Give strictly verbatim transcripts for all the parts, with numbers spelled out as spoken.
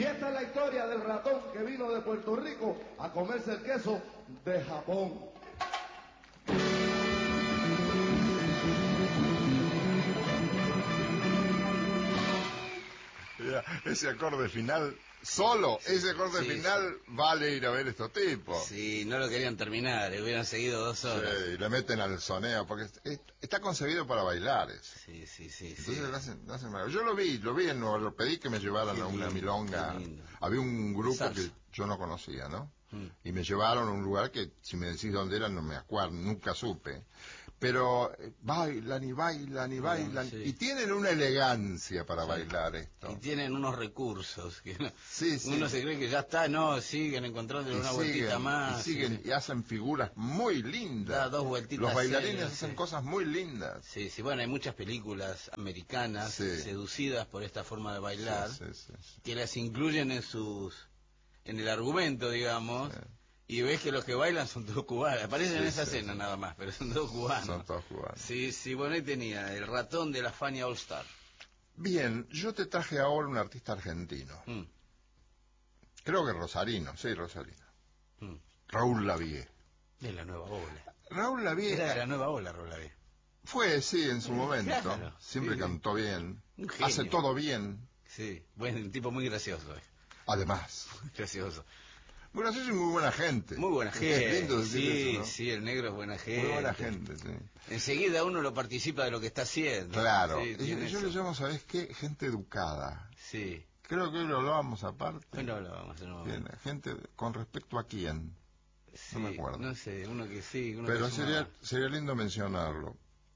Y esta es la historia del ratón que vino de Puerto Rico a comerse el queso de Japón. Ese acorde final, solo sí, ese acorde sí, final sí. Vale ir a ver estos tipos. Sí, no lo querían terminar, hubieran seguido dos horas. Sí, y le meten al soneo, porque está concebido para bailar eso. Sí, sí, sí. Entonces sí. Lo hacen, lo hacen yo lo vi, lo vi en Nueva York, pedí que me llevaran qué a una lindo, milonga. Había un grupo que yo no conocía, ¿no? Mm. Y me llevaron a un lugar que, si me decís dónde era, no me acuerdo, nunca supe. Pero eh, bailan y bailan y bailan, sí. Y tienen una elegancia para sí. bailar esto. Y tienen unos recursos que no, sí, sí. uno se cree que ya está, no, siguen encontrando una vueltita más. Y siguen sí. y hacen figuras muy lindas. Da dos vueltitas. Los bailarines serias, hacen sí. cosas muy lindas. Sí, sí, bueno, hay muchas películas americanas sí. seducidas por esta forma de bailar, sí, sí, sí, sí. que las incluyen en sus, en el argumento, digamos. Sí. Y ves que los que bailan son todos cubanos. Aparecen sí, en esa sí, escena sí. nada más, pero son todos cubanos. Son todos cubanos. Sí, sí, bueno, ahí tenía el ratón de la Fania All Star. Bien, yo te traje ahora un artista argentino. Mm. Creo que rosarino, sí, rosarino. Mm. Raúl Lavie. De la nueva ola. Raúl Lavie. Era de la nueva ola, Raúl Lavie. Fue, sí, en su momento. Claro, Siempre sí, cantó bien. Hace todo bien. Sí, buen un tipo muy gracioso. Eh. Además. Muy gracioso. Muy gracioso y muy buena gente. Muy buena gente. Es lindo decir sí, eso, ¿no? sí, el negro es buena gente. Muy buena gente, sí. Enseguida uno lo participa de lo que está haciendo. Claro. Sí, y, yo le llamo, ¿sabes qué? Gente educada. Sí. Creo que hoy lo hablábamos aparte. Hoy lo hablábamos en un momento. Bien, gente, ¿con respecto a quién? Sí, no me acuerdo. No sé, uno que sí, uno Pero que sería, sería lindo mencionarlo.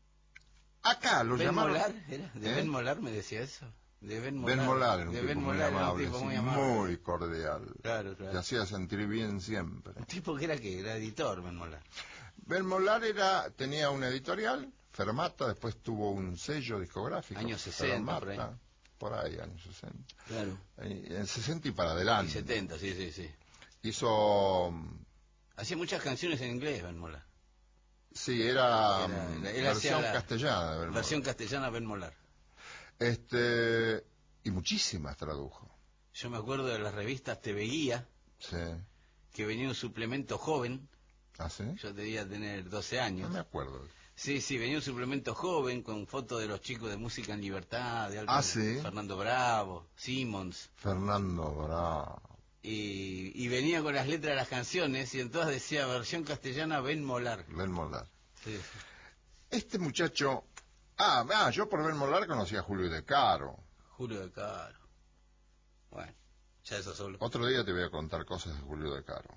Acá lo ¿Ben llamaron... Molar? ¿Era? ¿De ¿Eh? Ben Molar me decía eso? De Ben Molar. Ben Molar era un, de tipo, ben muy Molar amable, era un tipo sí, muy amable. Muy cordial. Claro, claro. Te hacía sentir bien siempre. Un tipo que era que era editor, Ben Molar. Ben Molar era, tenía una editorial, Fermata, después tuvo un sello discográfico. Años sesenta, Fermata, por ahí. Por ahí, años sesenta. Claro. En sesenta y para adelante. Y setenta, sí, sí, sí. Hizo... Hacía muchas canciones en inglés, Ben Molar. Sí, era, era, era versión la, castellana de Ben Versión Molar. castellana Ben Molar. Este, y muchísimas tradujo. Yo me acuerdo de las revistas Te Veía, sí. que venía un suplemento joven. ¿Ah, sí? Yo debía tener doce años. No me acuerdo. Sí, sí, venía un suplemento joven con fotos de los chicos de Música en Libertad, de ah, ¿sí? Fernando Bravo, Simmons. Fernando Bravo. Y, y venía con las letras de las canciones y entonces decía versión castellana Ben Molar. Ben Molar. Sí, sí. Este muchacho... Ah, ah, yo por Ben Molar conocí a Julio De Caro. Julio De Caro. Bueno, ya eso solo. Otro día te voy a contar cosas de Julio De Caro.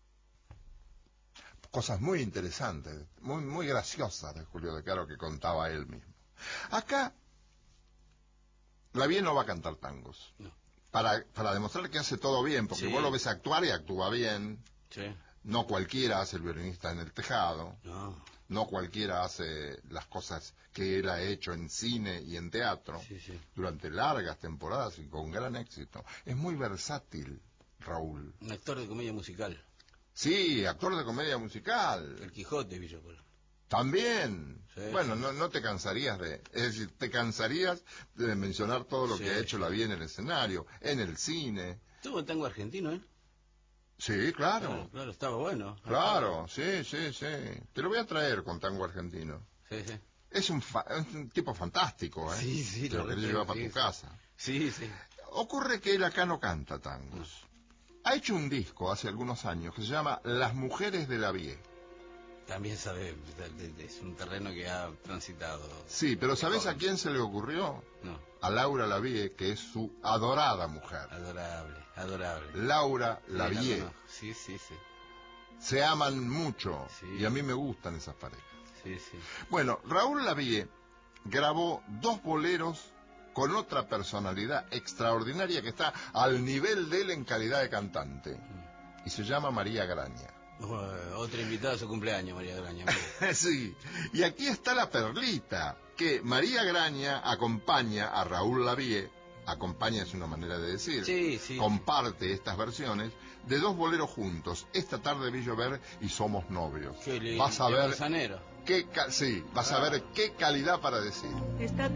Cosas muy interesantes, muy muy graciosas de Julio De Caro que contaba él mismo. Acá, Lavie no va a cantar tangos. No. Para, para demostrar que hace todo bien, porque sí. vos lo ves actuar y actúa bien. Sí. No cualquiera hace el violinista en el tejado. No. No cualquiera hace las cosas que él ha hecho en cine y en teatro sí, sí. durante largas temporadas y con gran éxito. Es muy versátil, Raúl. Un actor de comedia musical. Sí, actor de comedia musical. El Quijote, Villapol. También. Sí, bueno, sí. No, no te cansarías de... Es decir, te cansarías de mencionar todo lo sí, que ha hecho sí. Lavie en el escenario, en el cine. Tuvo el tango argentino, ¿eh? Sí, claro. Claro, claro, estaba bueno. Claro, sí, sí, sí. Te lo voy a traer con tango argentino. Sí, sí. Es un, fa es un tipo fantástico, ¿eh? Sí, sí. Te lo querés llevar para sí, tu sí. casa. Sí, sí. Ocurre que él acá no canta tangos. No. Ha hecho un disco hace algunos años que se llama Las Mujeres de Lavie. También sabe, es un terreno que ha transitado. Sí, pero ¿sabés a quién se le ocurrió? No. A Laura Lavie, que es su adorada mujer. Adorable, adorable. Laura Lavie. Sí, no, no. sí, sí, sí. Se aman mucho sí. y a mí me gustan esas parejas. Sí, sí. Bueno, Raúl Lavie grabó dos boleros con otra personalidad extraordinaria que está al nivel de él en calidad de cantante. Mm. Y se llama María Graña. Uh, otra invitada a su cumpleaños, María Graña. Sí, y aquí está la perlita, que María Graña acompaña a Raúl Lavie, acompaña es una manera de decir, sí, sí, comparte sí. estas versiones de dos boleros juntos, Esta tarde vi llover y Somos novios. Qué lindo. Vas a ver qué, ca sí, vas ah. a ver qué calidad para decir. Esta